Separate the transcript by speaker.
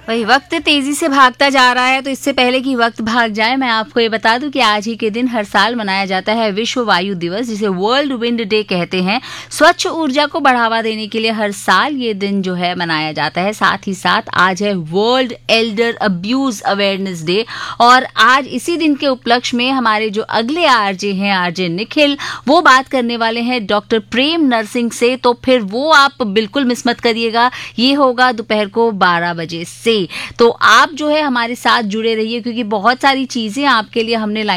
Speaker 1: वही वक्त तेजी से भागता जा रहा है, तो इससे पहले कि वक्त भाग जाए मैं आपको ये बता दूं कि आज ही के दिन हर साल मनाया जाता है विश्व वायु दिवस, जिसे वर्ल्ड विंड डे कहते हैं। स्वच्छ ऊर्जा को बढ़ावा देने के लिए हर साल ये दिन जो है मनाया जाता है। साथ ही साथ आज है world Elder abuse awareness day, और आज इसी दिन के उपलक्ष्य में हमारे जो अगले आरजे हैं, आरजे निखिल, वो बात करने वाले हैं डॉक्टर प्रेम नरसिंह से। तो फिर वो आप बिल्कुल मिस मत करिएगा, ये होगा दोपहर को 12 बजे से। तो आप जो है हमारे साथ जुड़े रहिए, क्योंकि बहुत सारी चीजें आपके लिए हमने